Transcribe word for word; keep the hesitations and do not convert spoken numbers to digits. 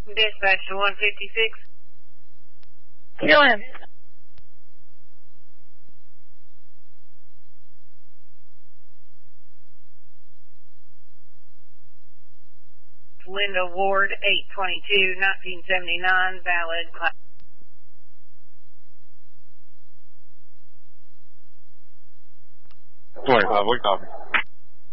Dispatch to one fifty-six. Go in. Linda Ward, eight twenty-two, nineteen seventy-nine, valid class. twenty-five, we copy.